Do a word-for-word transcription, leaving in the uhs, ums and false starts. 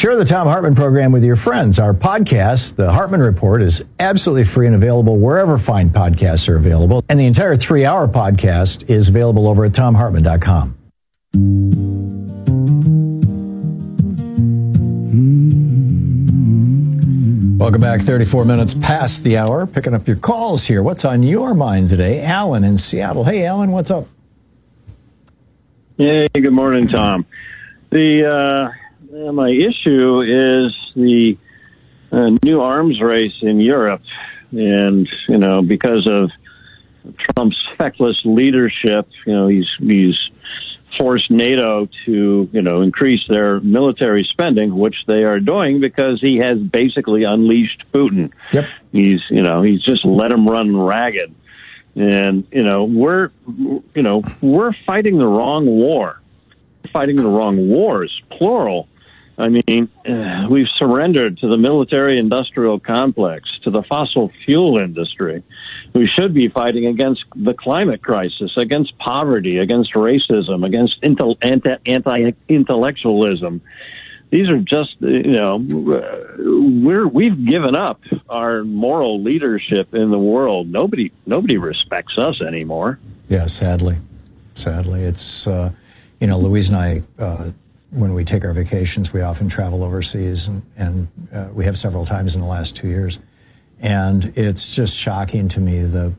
share the Thom Hartmann program with your friends. Our podcast, The Hartmann Report, is absolutely free and available wherever fine podcasts are available. And the entire three-hour podcast is available over at thom hartmann dot com. Welcome back. thirty-four minutes past the hour. Picking up your calls here. What's on your mind today? Alan in Seattle. Hey, Alan, what's up? Hey, good morning, Tom. The uh, my issue is the uh, new arms race in Europe, and you know, because of Trump's feckless leadership, you know, he's he's forced NATO to you know increase their military spending, which they are doing because he has basically unleashed Putin. Yep. He's you know he's just let him run ragged, and you know we're you know we're fighting the wrong war. Fighting the wrong wars, plural. I mean, uh, we've surrendered to the military-industrial complex, to the fossil fuel industry. We should be fighting against the climate crisis, against poverty, against racism, against intel- anti- anti-intellectualism. These are just, you know, we're we've given up our moral leadership in the world. Nobody, nobody respects us anymore. Yeah, sadly, sadly, it's. Uh... You know, Louise and I, uh, when we take our vacations, we often travel overseas, and, and uh, we have several times in the last two years. And it's just shocking to me the